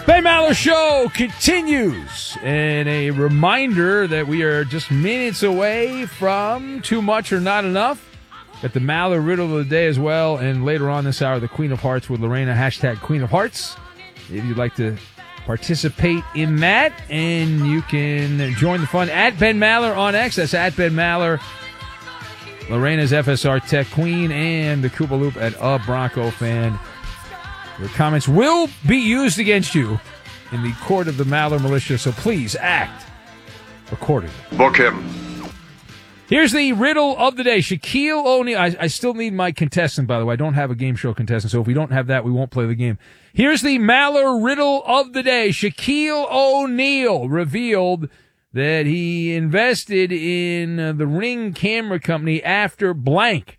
Ben Maller Show continues. And a reminder that we are just minutes away from Too Much or Not Enough. Got the Maller Riddle of the Day as well. And later on this hour, the Queen of Hearts with Lorena. Hashtag Queen of Hearts. If you'd like to participate in that. And you can join the fun at Ben Maller on X. That's at Ben Maller. Lorena's FSR Tech Queen. And the Koopa Loop at A Bronco Fan. Your comments will be used against you in the court of the Maller Militia, so please act accordingly. Book him. Here's the riddle of the day. Shaquille O'Neal. I still need my contestant, by the way. I don't have a game show contestant, so if we don't have that, we won't play the game. Here's the Maller riddle of the day. Shaquille O'Neal revealed that he invested in the Ring Camera Company after blank.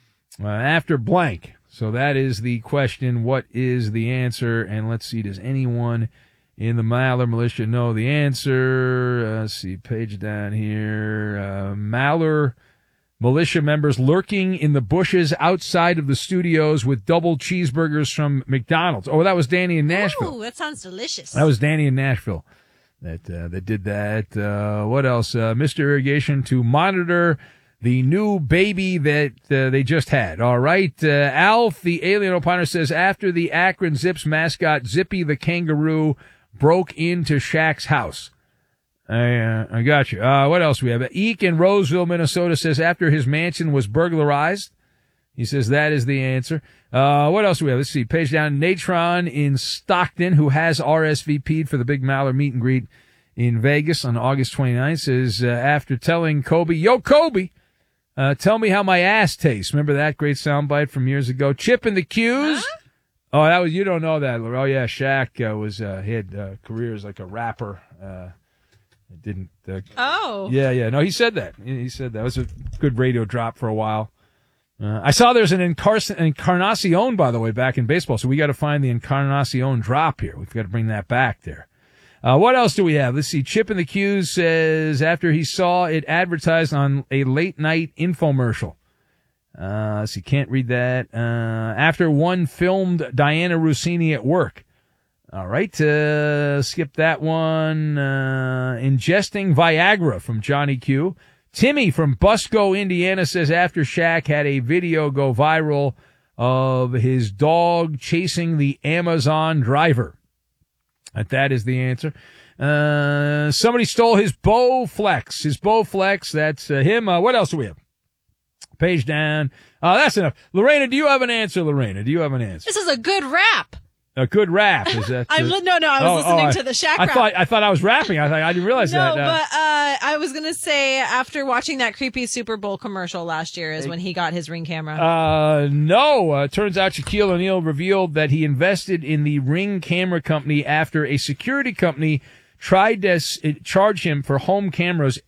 So that is the question. What is the answer? And let's see, does anyone in the Maller Militia know the answer? Let's see, page down here. Maller Militia members lurking in the bushes outside of the studios with double cheeseburgers from McDonald's. Oh, that was Danny in Nashville. Ooh, that sounds delicious. That was Danny in Nashville that did that. What else? Mr. Irrigation to monitor the new baby that they just had. All right. Alf, the alien opiner, says after the Akron Zips mascot, Zippy the kangaroo, broke into Shaq's house. I got you. What else we have? Eek in Roseville, Minnesota, says after his mansion was burglarized. He says that is the answer. What else do we have? Let's see. Page down. Natron in Stockton, who has RSVP'd for the Big Maller meet and greet in Vegas on August 29th, says after telling Kobe, yo, Kobe, tell me how my ass tastes. Remember that great soundbite from years ago? Chip in the Q's. Huh? Oh, that was, you don't know that. Oh yeah, Shaq he had career as like a rapper. Didn't. Yeah. No, he said that. He said that. It was a good radio drop for a while. I saw there's an Encarnacion, by the way, back in baseball. So we got to find the Encarnacion drop here. We've got to bring that back there. What else do we have? Let's see. Chip in the Q's says after he saw it advertised on a late night infomercial. Let's see. Can't read that. After one filmed Diana Rossini at work. All right. Skip that one. Ingesting Viagra from Johnny Q. Timmy from Busco, Indiana says after Shaq had a video go viral of his dog chasing the Amazon driver. That is the answer. Somebody stole his Bowflex. That's him. What else do we have? Page down. That's enough. Lorena, do you have an answer, This is a good rap. A good rap. Is that? I was listening to the Shaq rap. I thought I was rapping. I didn't realize that. No, but I was going to say after watching that creepy Super Bowl commercial last year is when he got his Ring camera. No. Turns out Shaquille O'Neal revealed that he invested in the Ring Camera Company after a security company tried to charge him for home cameras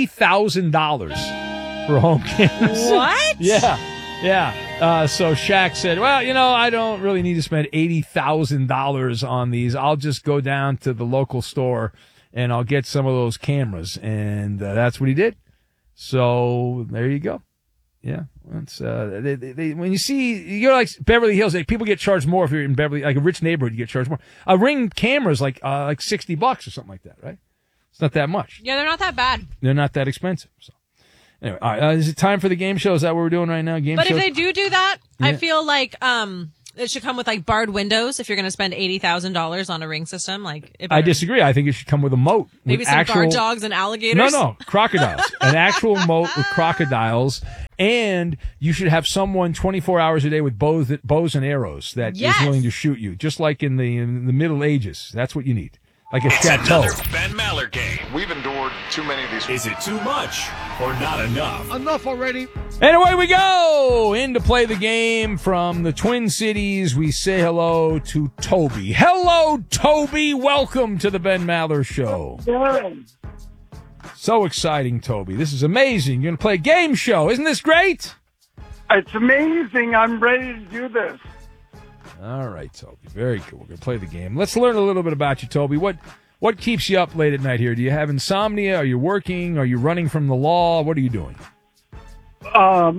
$80,000 for home cameras. What? Yeah. So Shaq said, well, I don't really need to spend $80,000 on these. I'll just go down to the local store and I'll get some of those cameras. And that's what he did. So there you go. Yeah. That's, when you see, you're like Beverly Hills, people get charged more if you're in Beverly, like a rich neighborhood, you get charged more. A Ring camera is like $60 or something like that, right? It's not that much. Yeah, they're not that bad. They're not that expensive. So. Anyway, all right, is it time for the game show? Is that what we're doing right now? But if they do that, yeah. I feel like it should come with like barred windows if you're going to spend $80,000 on a Ring system. I disagree. I think it should come with a moat. Maybe some guard dogs and alligators. No, crocodiles. An actual moat with crocodiles. And you should have someone 24 hours a day with bows and arrows that is willing to shoot you, just like in the Middle Ages. That's what you need. Like a chateau. Another Ben Maller game. We've endured too many of these. Is it too much or not enough? Enough already. And away we go. In to play the game from the Twin Cities, we say hello to Toby. Hello, Toby. Welcome to the Ben Maller Show. So exciting, Toby. This is amazing. You're going to play a game show. Isn't this great? It's amazing. I'm ready to do this. All right, Toby. Very cool. We're going to play the game. Let's learn a little bit about you, Toby. What keeps you up late at night here? Do you have insomnia? Are you working? Are you running from the law? What are you doing? I've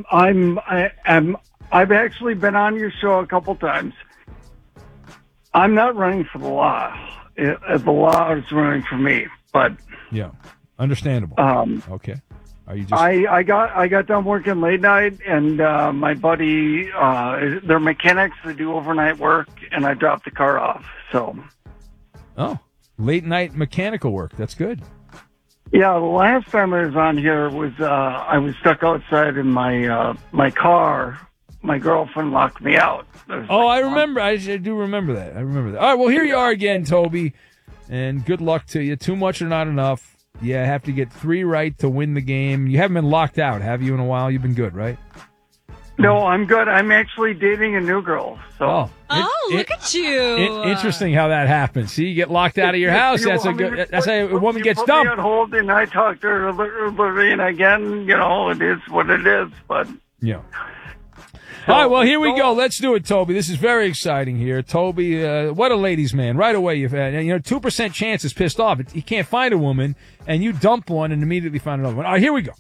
actually been on your show a couple times. I'm not running for the law. the law is running for me. But Yeah. Understandable. Okay. Are you just I got done working late night, and my buddy, they're mechanics. They do overnight work, and I dropped the car off. So. Oh, late night mechanical work. That's good. Yeah, the last time I was on here was I was stuck outside in my car. My girlfriend locked me out. I remember. I do remember that. All right, well, here you are again, Toby, and good luck to you. Too much or not enough. You have to get 3 right to win the game. You haven't been locked out, have you, in a while? You've been good, right? No, I'm good. I'm actually dating a new girl. So. Look at you. Interesting how that happens. See, you get locked out of your house. That's how a woman gets put dumped. Me on hold, and I talked to her, Lorraine again. It is what it is. But yeah. All right, well, here we go. Let's do it, Toby. This is very exciting here. Toby, what a ladies' man. Right away, you've had, 2% chance is pissed off. You can't find a woman, and you dump one and immediately find another one. All right, here we go.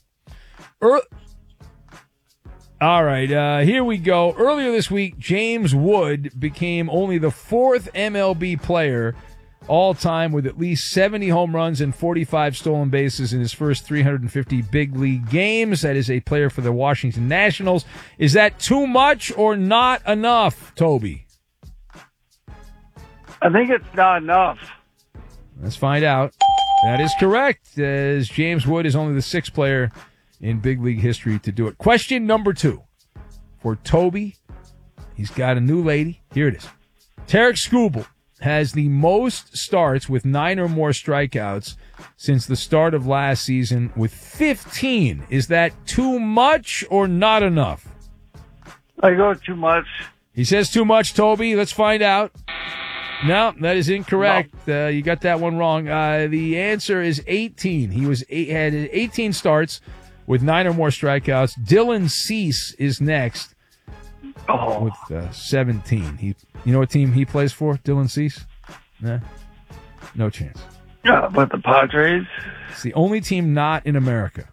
All right, here we go. Earlier this week, James Wood became only the 4th MLB player all time with at least 70 home runs and 45 stolen bases in his first 350 big league games. That is a player for the Washington Nationals. Is that too much or not enough, Toby? I think it's not enough. Let's find out. That is correct, as James Wood is only the 6th player in big league history to do it. Question number 2 for Toby. He's got a new lady. Here it is. Tarek Skubal has the most starts with 9 or more strikeouts since the start of last season with 15. Is that too much or not enough? I go too much. He says too much, Toby. Let's find out. No, that is incorrect. No. You got that one wrong. The answer is 18. He had 18 starts with 9 or more strikeouts. Dylan Cease is next with 17. You know what team he plays for, Dylan Cease? Nah, no chance. Yeah, but the Padres? It's the only team not in America.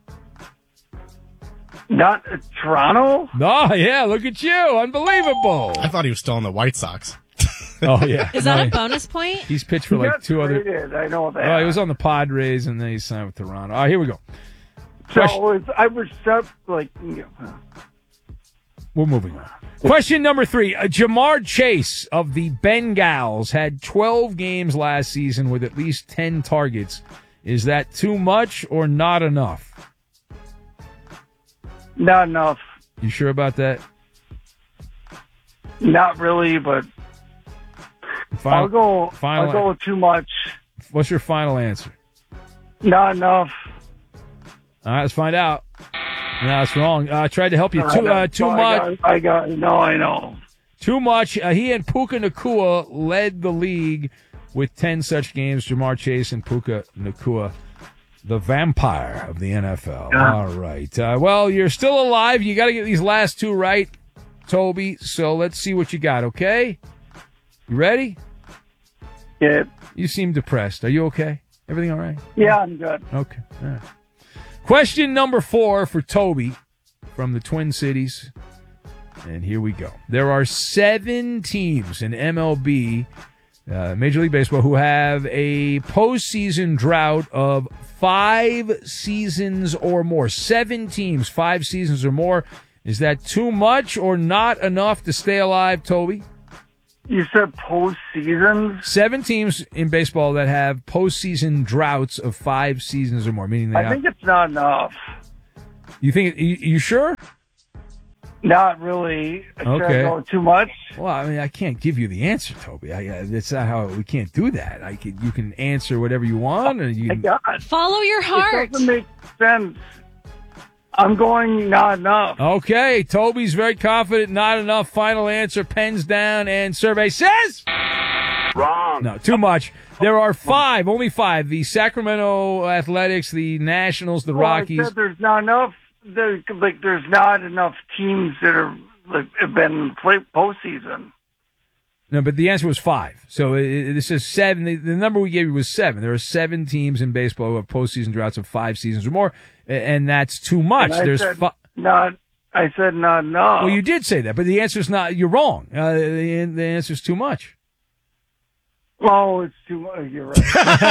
Not Toronto? Oh, yeah, look at you. Unbelievable. I thought he was still on the White Sox. Oh, yeah. Is that a bonus point? He's pitched for like 2 other... Traded, I know that. Oh, he was on the Padres, and then he signed with Toronto. All right, here we go. So I was stuck, like... We're moving on. Question number 3. Jamar Chase of the Bengals had 12 games last season with at least 10 targets. Is that too much or not enough? Not enough. You sure about that? Not really, but I'll go too much. What's your final answer? Not enough. All right, let's find out. No, that's wrong. I tried to help you. Too much. I know. Too much. He and Puka Nacua led the league with 10 such games. Jamar Chase and Puka Nacua, the vampire of the NFL. Yeah. All right. Well, you're still alive. You got to get these last 2 right, Toby. So let's see what you got, okay? You ready? Yeah. You seem depressed. Are you okay? Everything all right? Yeah, I'm good. Okay. All right. Question number 4 for Toby from the Twin Cities. And here we go. There are 7 teams in MLB, Major League Baseball, who have a postseason drought of 5 seasons or more. 7 teams, 5 seasons or more. Is that too much or not enough to stay alive, Toby? You said postseasons? 7 teams in baseball that have postseason droughts of 5 seasons or more, meaning I think it's not enough. You think? You sure? Not really. Okay. I go too much? Well, I mean, I can't give you the answer, Toby. That's not how we can't do that. You can answer whatever you want, and you. My God. Follow your heart. It doesn't make sense. I'm going not enough. Okay, Toby's very confident. Not enough. Final answer. Pens down, and survey says Wrong. no. Too much. There are 5, only 5. The Sacramento Athletics, the Nationals, the Rockies. I said there's not enough. There's not enough teams that are have been played postseason. No, but the answer was 5. So this is 7. The number we gave you was 7. There are 7 teams in baseball who have postseason droughts of 5 seasons or more, and that's too much. I said not enough. Well, you did say that, but the answer's not. You're wrong. The answer's too much. Oh, it's too much. You're right.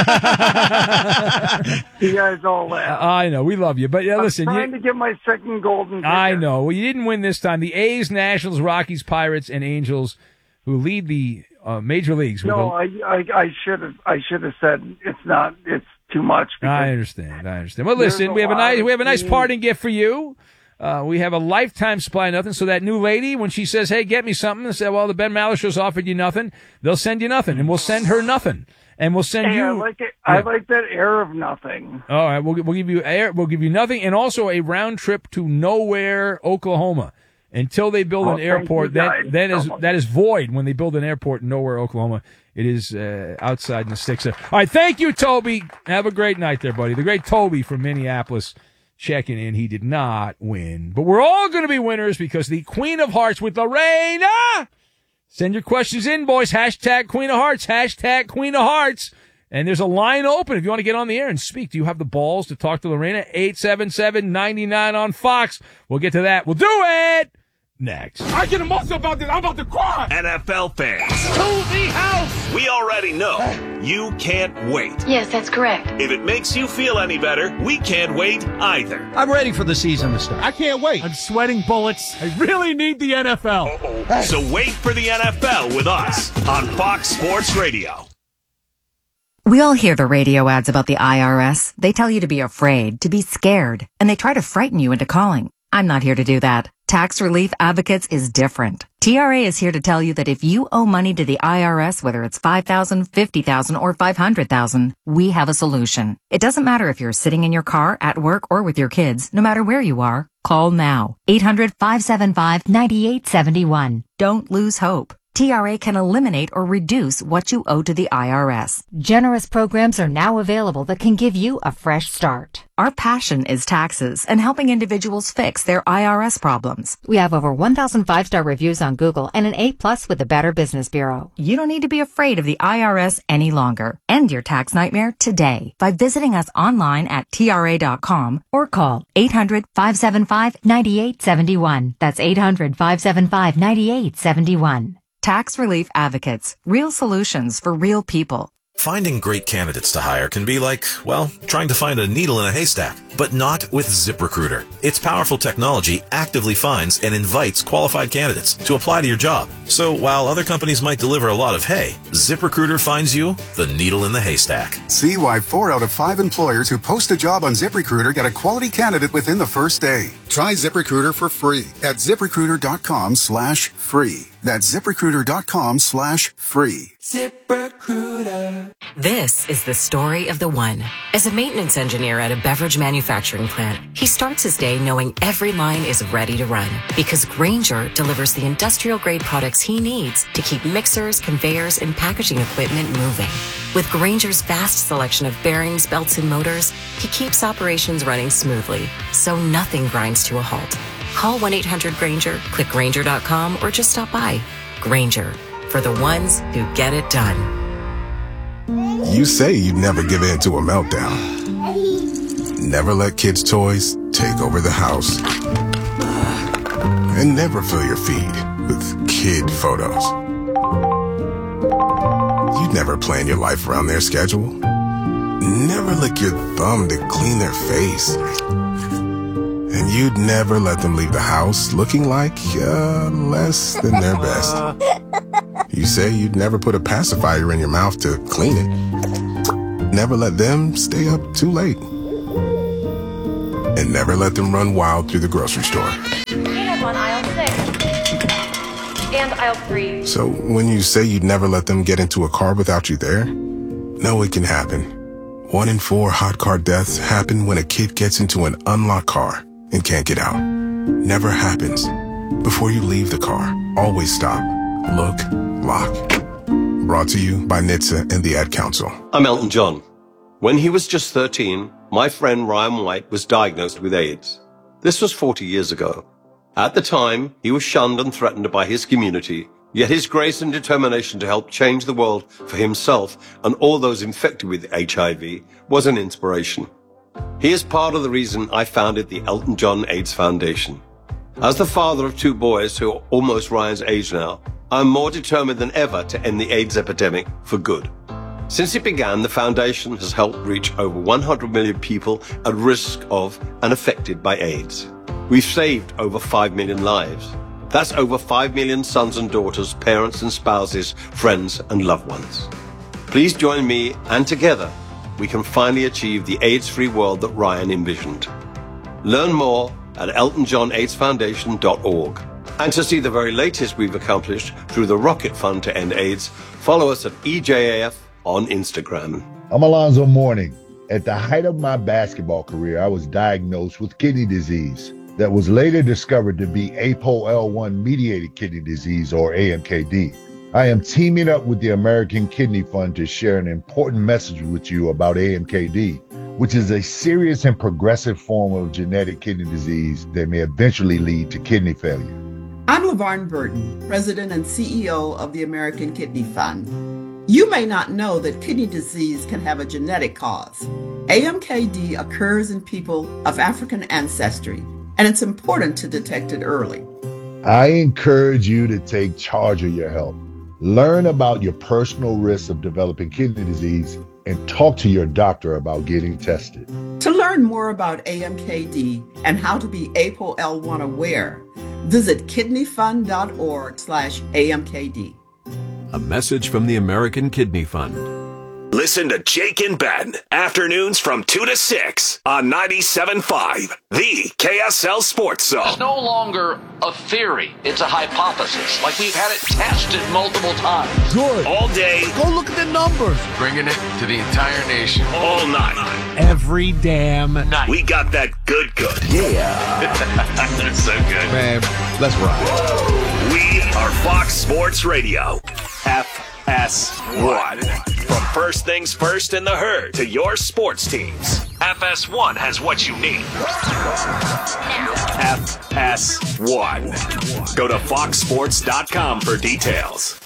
You guys all laugh. I know. We love you. But listen. I'm trying to get my second golden ticket. I know. Well, you didn't win this time. The A's, Nationals, Rockies, Pirates, and Angels, who lead the major leagues. No, I should have said it's too much. I understand. Well, listen, we have a nice parting gift for you. We have a lifetime supply of nothing. So that new lady, when she says, "Hey, get me something," and say, "Well, the Ben Maller Show's offered you nothing," they'll send you nothing, and we'll send her nothing, and we'll send you. I like it. Yeah. I like that air of nothing. All right, we'll give you air. We'll give you nothing, and also a round trip to Nowhere, Oklahoma, until they build an airport. That is void when they build an airport in Nowhere, Oklahoma. It is outside in the sticks. All right, thank you, Toby. Have a great night there, buddy. The great Toby from Minneapolis. Checking in. He did not win. But we're all going to be winners because the Queen of Hearts with Lorena. Send your questions in, boys. Hashtag Queen of Hearts. Hashtag Queen of Hearts. And there's a line open if you want to get on the air and speak. Do you have the balls to talk to Lorena? 877-99 on Fox. We'll get to that. We'll do it next. I get emotional about this. I'm about to cry. NFL fans, To the house. we already know you can't wait. Yes, that's correct. If it makes you feel any better, we can't wait either. I'm ready for the season to start. I can't wait. I'm sweating bullets. I really need the NFL. So wait for the NFL with us on Fox Sports Radio. We all hear the radio ads about the IRS. They tell you to be afraid, to be scared, and they try to frighten you into calling. I'm not here to do that. Tax Relief Advocates is different. TRA is here to tell you that if you owe money to the IRS, whether it's $5,000, $50,000, or $500,000, we have a solution. It doesn't matter if you're sitting in your car, at work, or with your kids. No matter where you are, call now. 800-575-9871. Don't lose hope. TRA can eliminate or reduce what you owe to the IRS. Generous programs are now available that can give you a fresh start. Our passion is taxes and helping individuals fix their IRS problems. We have over 1,000 5-star reviews on Google and an A+ with the Better Business Bureau. You don't need to be afraid of the IRS any longer. End your tax nightmare today by visiting us online at TRA.com or call 800-575-9871. That's 800-575-9871. Tax Relief Advocates. Real solutions for real people. Finding great candidates to hire can be like, well, trying to find a needle in a haystack, but not with ZipRecruiter. Its powerful technology actively finds and invites qualified candidates to apply to your job. So while other companies might deliver a lot of hay, ZipRecruiter finds you the needle in the haystack. See why 4 out of 5 employers who post a job on ZipRecruiter get a quality candidate within the first day. Try ZipRecruiter for free at ZipRecruiter.com/free. That's ZipRecruiter.com/free. ZipRecruiter. This is the story of the one. As a maintenance engineer at a beverage manufacturing plant, he starts his day knowing every line is ready to run because Grainger delivers the industrial-grade products he needs to keep mixers, conveyors, and packaging equipment moving. With Grainger's vast selection of bearings, belts, and motors, he keeps operations running smoothly, so nothing grinds to a halt. Call 1-800-GRAINGER, click Grainger.com, or just stop by. Grainger, for the ones who get it done. You say you'd never give in to a meltdown. Never let kids' toys take over the house. And never fill your feed with kid photos. You'd never plan your life around their schedule. Never lick your thumb to clean their face. And you'd never let them leave the house looking like less than their best. You say you'd never put a pacifier in your mouth to clean it. Never let them stay up too late. And never let them run wild through the grocery store. We have on aisle 6 and aisle 3. So when you say you'd never let them get into a car without you there, no, it can happen. 1 in 4 hot car deaths happen when a kid gets into an unlocked car and can't get out. Never happens. Before you leave the car, always stop, look, lock. Brought to you by NHTSA and the Ad Council. I'm Elton John. When he was just 13, my friend Ryan White was diagnosed with AIDS. This was 40 years ago. At the time, he was shunned and threatened by his community, yet his grace and determination to help change the world for himself and all those infected with HIV was an inspiration. He is part of the reason I founded the Elton John AIDS Foundation. As the father of 2 boys who are almost Ryan's age now, I'm more determined than ever to end the AIDS epidemic for good. Since it began, the foundation has helped reach over 100 million people at risk of and affected by AIDS. We've saved over 5 million lives. That's over 5 million sons and daughters, parents and spouses, friends and loved ones. Please join me, and together we can finally achieve the AIDS-free world that Ryan envisioned. Learn more at eltonjohnaidsfoundation.org. And to see the very latest we've accomplished through the Rocket Fund to End AIDS, follow us at EJAF on Instagram. I'm Alonzo Mourning. At the height of my basketball career, I was diagnosed with kidney disease that was later discovered to be APOL1-mediated kidney disease, or AMKD. I am teaming up with the American Kidney Fund to share an important message with you about AMKD, which is a serious and progressive form of genetic kidney disease that may eventually lead to kidney failure. I'm LaVarn Burton, President and CEO of the American Kidney Fund. You may not know that kidney disease can have a genetic cause. AMKD occurs in people of African ancestry, and it's important to detect it early. I encourage you to take charge of your health. Learn about your personal risks of developing kidney disease and talk to your doctor about getting tested. To learn more about AMKD and how to be APOL1 aware, visit kidneyfund.org/AMKD. A message from the American Kidney Fund. Listen to Jake and Ben, afternoons from 2 to 6 on 97.5, the KSL Sports Zone. It's no longer a theory. It's a hypothesis. Like we've had it tested multiple times. Good. All day. Go look at the numbers. Bringing it to the entire nation. All night. Every damn night. We got that good. Yeah. That's so good. Man, let's rock. We are Fox Sports Radio. FS1. From first things first in the herd to your sports teams, FS1 has what you need. FS1. Go to foxsports.com for details.